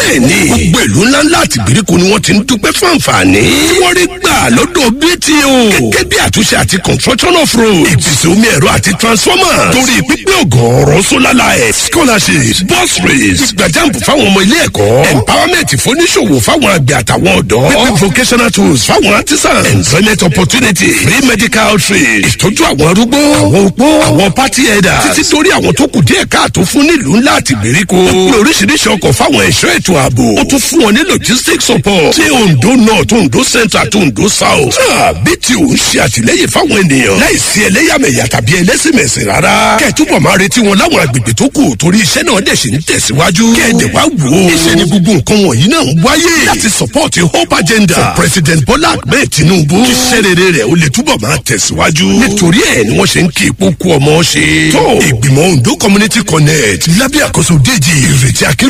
bẹ́ẹ̀ni gbogbo ìlú ńláńlá àti ìgbèríko ni wọ́n ti ń dúpẹ́ fún àǹfààní tí wọ́n rí gbà lọ́dọ̀ BTO gẹ́gẹ́ bí àtúnṣe àti construction of road ìpèsè omi ẹ̀rọ àti transformer torí pípé ọ̀gọ̀ọ̀rọ̀ solar light scholarships bus rates ìgbàjàmpù fáwọn ọmọ ilé ẹ̀kọ́ empowerment fóníṣòwò fáwọn àgbẹ̀ àtàwọn ọ̀dọ́ pípé vocational tools fáwọn artisans employment opportunity free medical trade ìtọ́jú àwọn arúgbó àwọn opó àwọn party headers títí torí àwọn tó kù díẹ̀ káàtó fún nílùú ńlá àti ìgbèríko oríṣiríṣi ọkọ̀ fáwọn ẹ̀ṣọ́ ètò ààbò ó tún fún wọn ní logistics support sí Ondo North Ondo Centre àti Ondo South BTO ń ṣe àtìlẹ́yìn fáwọn ènìyàn láìsí ẹlẹ́yàmẹ̀yà tàbí ẹlẹ́sìnmẹ̀sìn rárá kẹ́ẹ̀túbọ̀ máa retí wọn láwọn agbègbè tó kù torí iṣẹ́ náà dẹ̀ ṣe ń tẹ̀síwájú kẹ́ẹ̀dẹ̀ wá wò ó iṣẹ́ ni gbogbo nǹkan wọ̀nyí náà ń wáyé láti support hope agenda for President Bola Ahmed Tinubu kí iṣẹ́ rere rẹ̀ ó lè túbọ̀ máa tẹ̀síwájú nítorí ẹ̀ ni wọ́n ṣe ń kí ipò kú ọmọ ṣe tó ìgbìmọ̀ Ondo Community Connect lábẹ́ àkóso Déjì Ìrètí Akérò